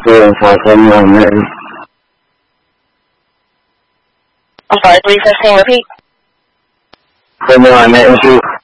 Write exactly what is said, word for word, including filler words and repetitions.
zero five seven nine nine. I'm sorry, three fifteen, repeat. seven nine nine two.